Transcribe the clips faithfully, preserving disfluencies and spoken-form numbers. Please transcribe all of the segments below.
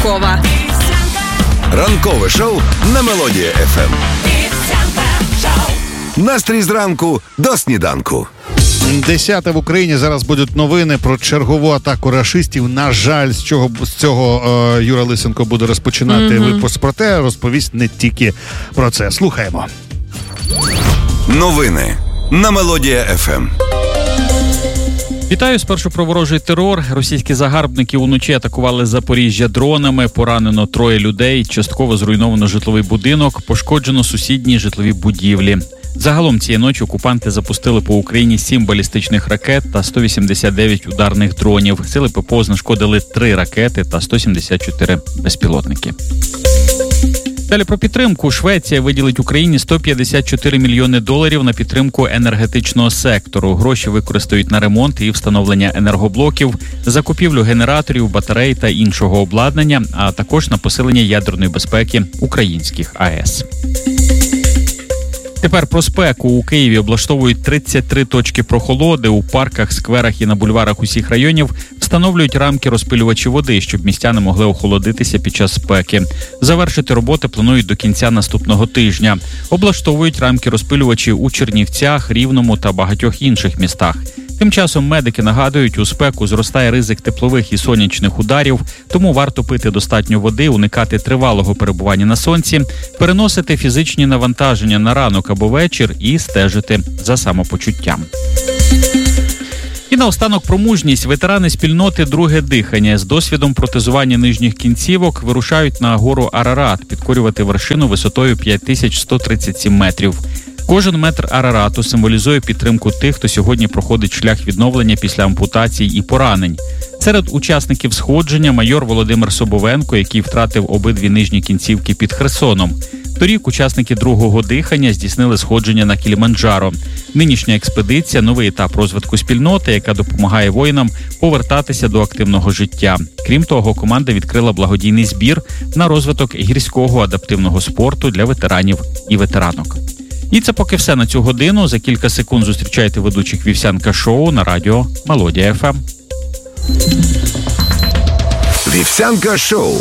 Кова. Ранкове шоу на Мелодія еф ем. Настрій зранку до сніданку. Десяте в Україні. Зараз будуть новини про чергову атаку рашистів. На жаль, з чого з цього е, Юра Лисенко буде розпочинати mm-hmm. випуск про те, розповість не тільки про це. Слухаємо. Новини на Мелодія еф ем. Вітаю. Спершу про ворожий терор. Російські загарбники уночі атакували Запоріжжя дронами. Поранено троє людей. Частково зруйновано житловий будинок. Пошкоджено сусідні житлові будівлі. Загалом цієї ночі окупанти запустили по Україні сім балістичних ракет та сто вісімдесят дев'ять ударних дронів. Сили ППО знешкодили три ракети та сто сімдесят чотири безпілотники. Далі про підтримку. Швеція виділить Україні сто п'ятдесят чотири мільйони доларів на підтримку енергетичного сектору. Гроші використають на ремонт і встановлення енергоблоків, закупівлю генераторів, батарей та іншого обладнання, а також на посилення ядерної безпеки українських АЕС. Тепер про спеку. У Києві облаштовують тридцять три точки прохолоди. У парках, скверах і на бульварах усіх районів встановлюють рамки розпилювачі води, щоб містяни могли охолодитися під час спеки. Завершити роботи планують до кінця наступного тижня. Облаштовують рамки розпилювачі у Чернівцях, Рівному та багатьох інших містах. Тим часом медики нагадують, у спеку зростає ризик теплових і сонячних ударів, тому варто пити достатньо води, уникати тривалого перебування на сонці, переносити фізичні навантаження на ранок або вечір і стежити за самопочуттям. І наостанок про мужність. Ветерани спільноти «Друге дихання» з досвідом протезування нижніх кінцівок вирушають на гору Арарат підкорювати вершину висотою п'ять тисяч сто тридцять сім метрів. Кожен метр Арарату символізує підтримку тих, хто сьогодні проходить шлях відновлення після ампутацій і поранень. Серед учасників сходження майор Володимир Собовенко, який втратив обидві нижні кінцівки під Херсоном. Торік учасники «Другого дихання» здійснили сходження на Кіліманджаро. Нинішня експедиція – новий етап розвитку спільноти, яка допомагає воїнам повертатися до активного життя. Крім того, команда відкрила благодійний збір на розвиток гірського адаптивного спорту для ветеранів і ветеранок. І це поки все на цю годину. За кілька секунд зустрічайте ведучих Вівсянка шоу на радіо Мелодія еф ем. Вівсянка шоу.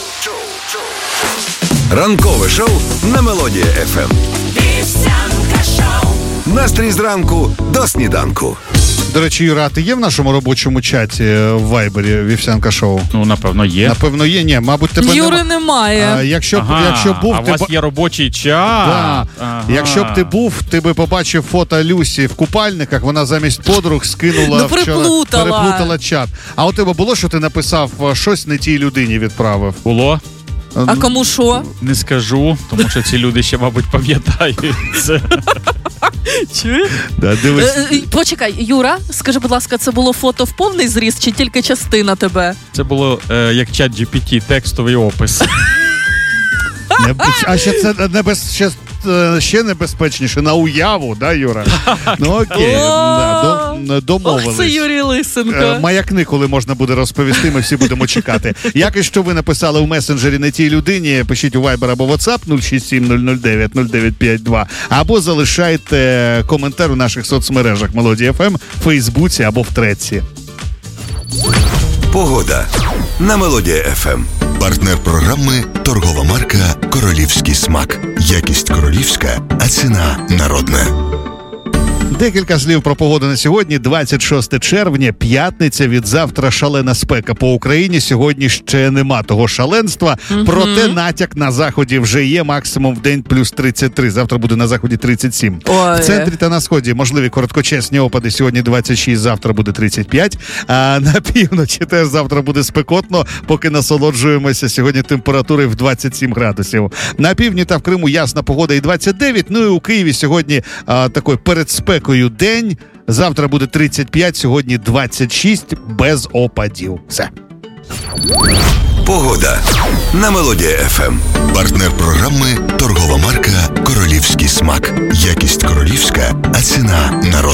Ранкове шоу на Мелодія еф ем. Вівсянка шоу. Настрій зранку до сніданку. До речі, Юра, ти є в нашому робочому чаті в Вайбері Вівсянка шоу? Ну, напевно, є. Напевно, є. Ні, мабуть, тебе Юри нема... немає. А, якщо, ага, якщо був, а ти... у вас є робочий час. Да. Ага. Якщо б ти був, ти би побачив фото Люсі в купальниках, вона замість подруг скинула ну, вчора, переплутала. переплутала чат. А у тебе було, що ти написав щось не тій людині відправив? Було. А кому що? Не скажу, тому що ці люди ще, мабуть, пам'ятають це. Чуєш? Да, дивись. Е, е, почекай, Юра, скажи, будь ласка, це було фото в повний зріст чи тільки частина тебе? Це було е, як чат джі пі ті, текстовий опис. Не, а ще це небез, ще, ще небезпечніше на уяву, да, Юра? Ну окей, да, до, домовились. Ох, це Юрій Лисенко. Маякни, коли можна буде розповісти, ми всі будемо чекати. Як і що ви написали в месенджері не тій людині, пишіть у Viber або WhatsApp нуль шість сім нуль нуль дев'ять нуль дев'ять п'ять два, або залишайте коментар у наших соцмережах Мелодія еф ем, в Фейсбуці або в Треці. Погода на Мелодія еф ем. Партнер програми – торгова марка «Королівський смак». Якість королівська, а ціна народна. Декілька слів про погоду на сьогодні. двадцять шосте червня, п'ятниця. Від завтра шалена спека по Україні. Сьогодні ще нема того шаленства. Mm-hmm. Проте натяк на заході вже є. Максимум в день плюс тридцять три. Завтра буде на заході тридцять сім. Ой. В центрі та на сході можливі короткочасні опади. Сьогодні двадцять шість, завтра буде тридцять п'ять. А на півночі теж завтра буде спекотно, поки насолоджуємося. Сьогодні температури в двадцять сім градусів. На півдні та в Криму ясна погода і двадцять дев'ять. Ну і у Києві сьогодні а, такий перед спекою день. Завтра буде тридцять п'ять, сьогодні двадцять шість, без опадів. Все. Погода на Мелодія еф ем. Партнер програми – торгова марка «Королівський смак». Якість королівська, а ціна народна.